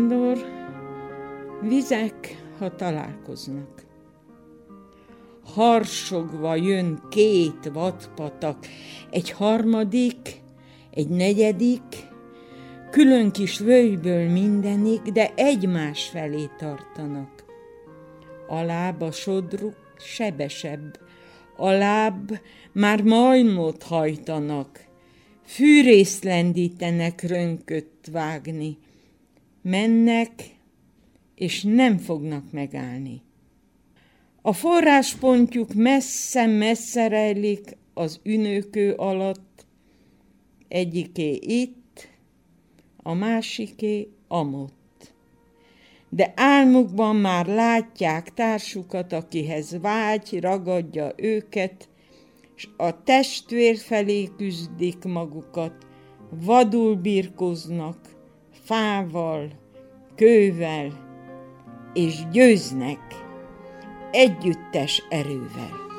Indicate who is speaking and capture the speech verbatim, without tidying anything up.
Speaker 1: Vándor vizek, ha találkoznak. Harsogva jön két vadpatak, egy harmadik, egy negyedik, külön kis völgyből mindenik, de egymás felé tartanak. Alább a sodruk sebesebb, alább már majmot hajtanak, fűrészt lendítenek rönköt vágni, mennek, és nem fognak megállni. A forráspontjuk messze-messze rejlik az ünökő alatt, egyiké itt, a másiké amott. De álmukban már látják társukat, akihez vágy ragadja őket, s a testvér felé küzdik magukat, vadul birkóznak, fával, kővel, és győznek együttes erővel.